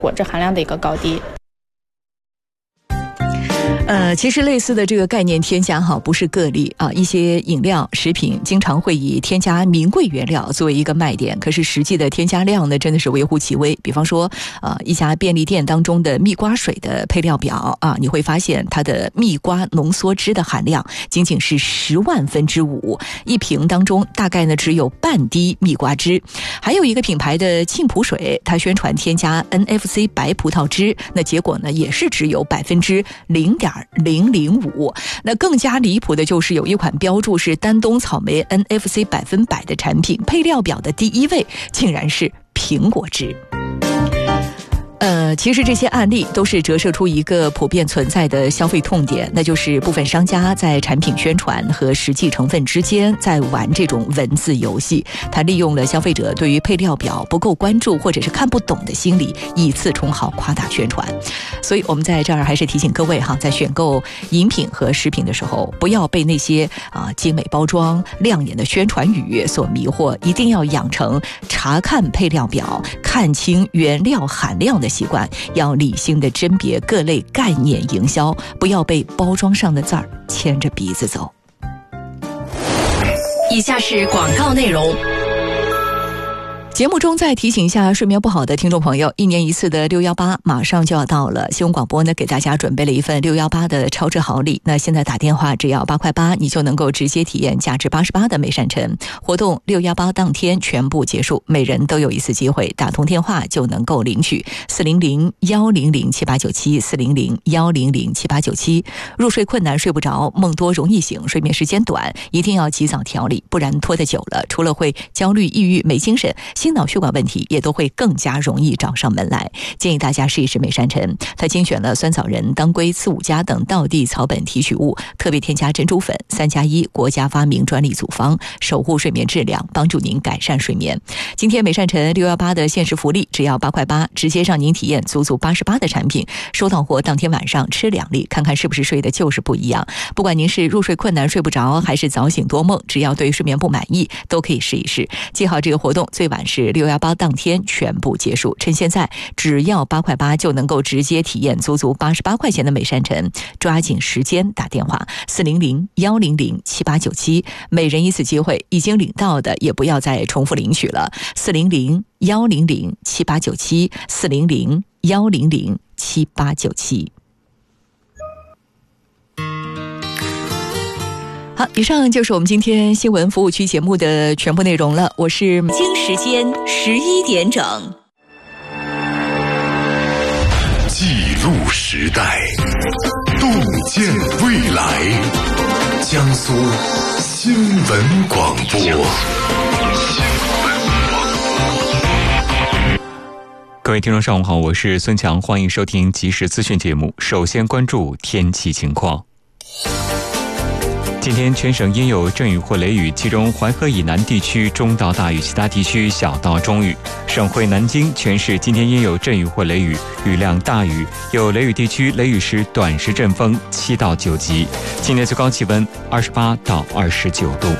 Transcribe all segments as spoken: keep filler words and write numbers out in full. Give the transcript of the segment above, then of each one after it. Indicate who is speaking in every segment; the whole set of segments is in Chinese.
Speaker 1: 果汁含量的一个高低。
Speaker 2: 呃，其实类似的这个概念添加哈不是个例啊，一些饮料、食品经常会以添加名贵原料作为一个卖点，可是实际的添加量呢，真的是微乎其微。比方说，呃，一家便利店当中的蜜瓜水的配料表啊，你会发现它的蜜瓜浓缩汁的含量仅仅是十万分之五，一瓶当中大概呢只有半滴蜜瓜汁。还有一个品牌的沁普水，它宣传添加 N F C 白葡萄汁，那结果呢也是只有百分之零点零零五。那更加离谱的就是有一款标注是丹东草莓 N F C 百分百的产品，配料表的第一位竟然是苹果汁。呃，其实这些案例都是折射出一个普遍存在的消费痛点，那就是部分商家在产品宣传和实际成分之间在玩这种文字游戏，他利用了消费者对于配料表不够关注或者是看不懂的心理，以次充好夸大宣传。所以我们在这儿还是提醒各位哈，在选购饮品和食品的时候，不要被那些啊、呃、精美包装、亮眼的宣传语所迷惑，一定要养成查看配料表、看清原料含量的习惯，要理性的甄别各类概念营销，不要被包装上的字儿牵着鼻子走。
Speaker 3: 以下是广告内容。
Speaker 2: 节目中再提醒一下睡眠不好的听众朋友，一年一次的六一八马上就要到了，新闻广播呢给大家准备了一份六一八的超值好礼。那现在打电话只要八块八，你就能够直接体验价值八十八的美善晨活动。六一八当天全部结束，每人都有一次机会，打通电话就能够领取四零零幺零零七八九七四零零幺零零七八九七。入睡困难睡不着，梦多容易醒，睡眠时间短，一定要及早调理，不然拖得久了，除了会焦虑、抑郁、没精神，心脑血管问题也都会更加容易找上门来。建议大家试一试美善晨，它精选了酸枣仁、当归、刺五加等道地草本提取物，特别添加珍珠粉，三加一国家发明专利组方，守护睡眠质量，帮助您改善睡眠。今天美善晨六一八的限时福利，只要八块八，直接让您体验足足八十八的产品，收到货当天晚上吃两粒，看看是不是睡的就是不一样。不管您是入睡困难睡不着，还是早醒多梦，只要对睡眠不满意，都可以试一试。记好这个活动最晚是六一八当天全部结束，趁现在只要八块八就能够直接体验足足八十八块钱的美善晨，抓紧时间打电话四零零幺零零七八九七，每人一次机会，已经领到的也不要再重复领取了。四零零幺零零七八九七四零零幺零零七八九七。好，以上就是我们今天新闻服务区节目的全部内容了。我是
Speaker 3: 北京时间十一点整。
Speaker 4: 记录时代，洞见未来。江苏新闻广播。
Speaker 5: 各位听众上午好，我是孙强，欢迎收听即时资讯节目。首先关注天气情况。今天全省应有阵雨或雷雨，其中淮河以南地区中到大雨，其他地区小到中雨。省会南京全市今天应有阵雨或雷雨，雨量大雨，有雷雨地区雷雨时短时阵风七到九级。今天最高气温二十八到二十九度。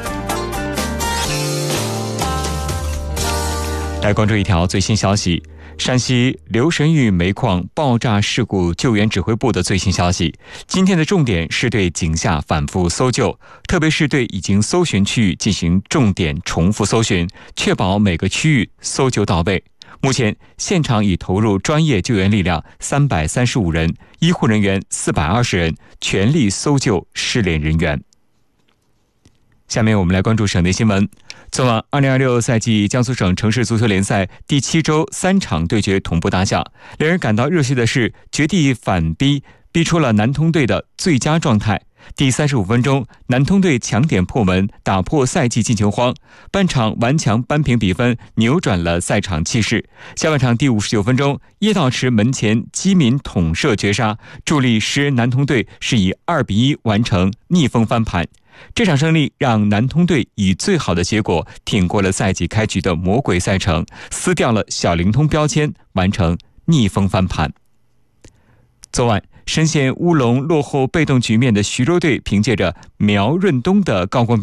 Speaker 5: 来关注一条最新消息。山西留神峪煤矿爆炸事故救援指挥部的最新消息，今天的重点是对井下反复搜救，特别是对已经搜寻区域进行重点重复搜寻，确保每个区域搜救到位。目前现场已投入专业救援力量三百三十五人，医护人员四百二十人，全力搜救失联人员。下面我们来关注省内新闻。昨晚二零二六赛季江苏省城市足球联赛第七周三场对决同步打响，令人感到热血的是绝地反逼逼出了南通队的最佳状态。第三十五分钟，南通队抢点破门，打破赛季进球荒，半场顽强扳平比分，扭转了赛场气势。下半场第五十九分钟，叶道池门前基民捅射绝杀，助力使南通队是以二比一完成逆风翻盘。这场胜利让南通队以最好的结果挺过了赛季开局的魔鬼赛程，撕掉了小灵通标签，完成逆风翻盘。昨晚深陷乌龙落后被动局面的徐州队凭借着苗润东的高光